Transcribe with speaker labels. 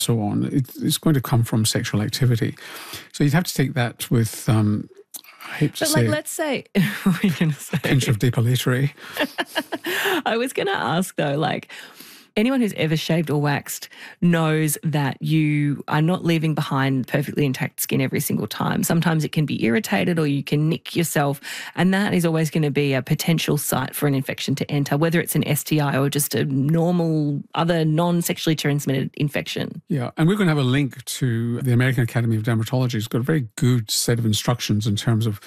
Speaker 1: so on, it's going to come from sexual activity. So you'd have to take that with, I hate to say,
Speaker 2: let's say, what are you going to say?
Speaker 1: A pinch of depilatory.
Speaker 2: I was going to ask though, anyone who's ever shaved or waxed knows that you are not leaving behind perfectly intact skin every single time. Sometimes it can be irritated or you can nick yourself, and that is always going to be a potential site for an infection to enter, whether it's an STI or just a normal other non-sexually transmitted infection.
Speaker 1: Yeah, and we're going to have a link to the American Academy of Dermatology. It's got a very good set of instructions in terms of